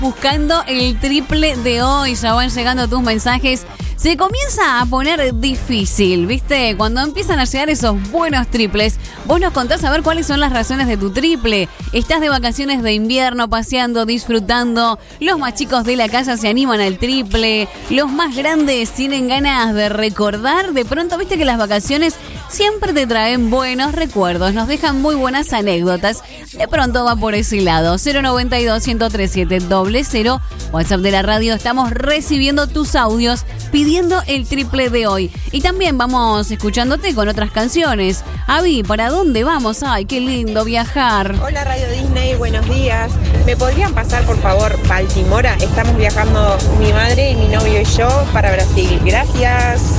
buscando el triple de hoy. Ya van llegando tus mensajes. Se comienza a poner difícil, ¿viste? Cuando empiezan a llegar esos buenos triples, vos nos contás a ver cuáles son las razones de tu triple. Estás de vacaciones de invierno, paseando, disfrutando. Los más chicos de la casa se animan al triple. Los más grandes tienen ganas de recordar. De pronto, viste que las vacaciones siempre te traen buenos recuerdos. Nos dejan muy buenas anécdotas. De pronto va por ese lado. 092-103-700. WhatsApp de la radio. Estamos recibiendo tus audios pidiendo el triple de hoy. Y también vamos escuchándote con otras canciones. Avi, ¿para dónde vamos? Ay, qué lindo viajar. Hola Radio Disney, buenos días. ¿Me podrían pasar por favor Baltimora? Estamos viajando mi madre y mi novio y yo para Brasil. Gracias.